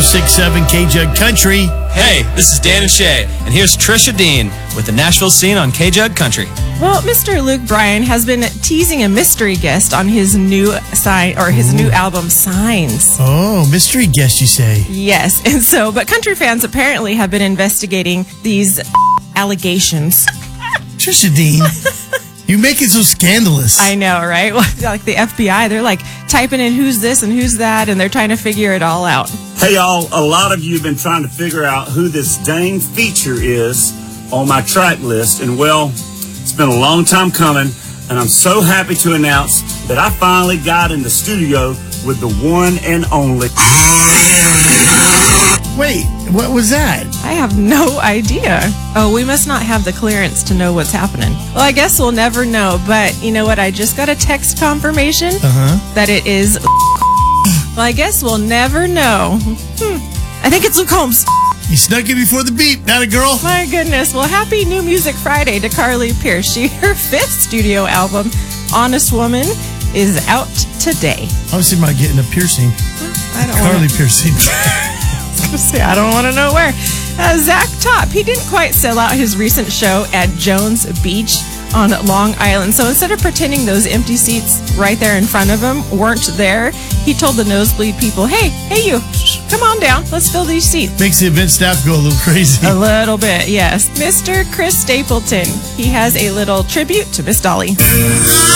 106.7 KJUG Country. Hey, this is Dan and Shay, and here's Trisha Dean with the Nashville scene on KJUG Country. Well, Mr. Luke Bryan has been teasing a mystery guest on his new new album, Signs. Oh, mystery guest, you say? Yes, and so, but country fans apparently have been investigating these allegations. Trisha Dean, you make it so scandalous. I know, right? Well, like the FBI, they're like typing in who's this and who's that, and they're trying to figure it all out. Hey, y'all, a lot of you have been trying to figure out who this dang feature is on my track list, and well, it's been a long time coming, and I'm so happy to announce that I finally got in the studio with the one and only. Wait, what was that? I have no idea. Oh, we must not have the clearance to know what's happening. Well, I guess we'll never know, but you know what? I just got a text confirmation that it is. Well, I guess we'll never know. I think it's Luke Combs. You snuck it before the beep, not a girl. My goodness. Well, happy New Music Friday to Carly Pearce. Her 5th studio album, Honest Woman, is out today. I was thinking about getting a piercing. I don't Carly piercing. I don't want to know where. Zach Top, he didn't quite sell out his recent show at Jones Beach on Long Island. So instead of pretending those empty seats right there in front of him weren't there, he told the nosebleed people, hey you, come on down. Let's fill these seats. Makes the event staff go a little crazy. A little bit, yes. Mr. Chris Stapleton, he has a little tribute to Miss Dolly.